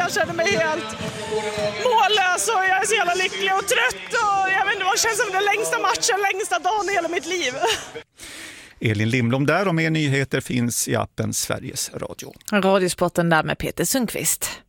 Jag känner mig helt mållös och jag är så jävla lycklig och trött. Och jag vet inte, det känns som den längsta matchen, längsta dagen i hela mitt liv. Elin Lindblom där, och mer nyheter finns i appen Sveriges Radio. Radiosporten där med Peter Sundqvist.